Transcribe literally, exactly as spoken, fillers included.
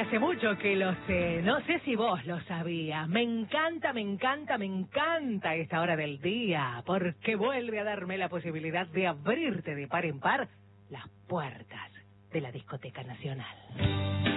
Hace mucho que lo sé, no sé si vos lo sabías. Me encanta, me encanta, me encanta esta hora del día, porque vuelve a darme la posibilidad de abrirte de par en par las puertas de la Discoteca Nacional.